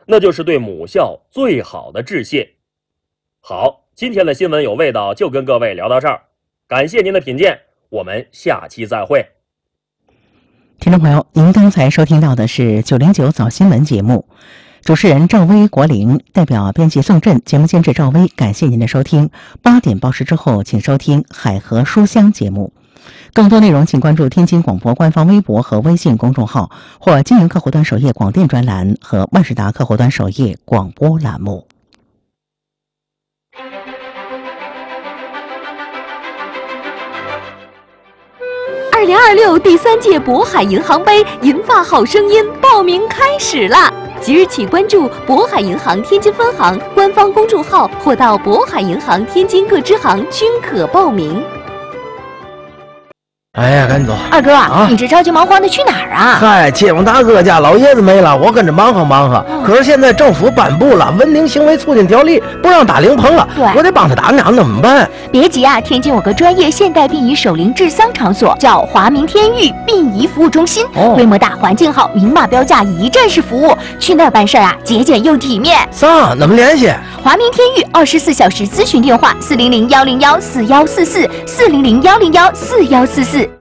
那就是对母校最好的致谢。好，今天的新闻有味道就跟各位聊到这儿，感谢您的品鉴，我们下期再会。 听众朋友，您刚才收听到的是909早新闻节目，主持人赵薇、国林，代表编辑宋振，节目监制赵薇，感谢您的收听。8点报时之后，请收听海河书香节目。更多内容请关注天津广播官方微博和微信公众号，或经营客户端首页广电专栏和万事达客户端首页广播栏目。 2026第3届渤海银行杯银发好声音报名开始啦！即日起关注渤海银行天津分行官方公众号，或到渤海银行天津各支行均可报名。 哎呀，赶紧走！ 二哥啊，你这着急忙慌的去哪儿啊？ 嗨，街坊大哥家老爷子没了，我跟着忙活忙活。可是现在政府颁布了《文明行为促进条例》，不让打灵棚了，我得帮他打，那怎么办？ 别急啊，天津有个专业现代殡仪守灵治丧场所，叫华明天域殡仪服务中心，规模大，环境好，明码标价，一站式服务。去那儿办事啊，节俭又体面。 啥？怎么联系？ 华明天域24小时咨询电话：400-101-4144，400-101-4144。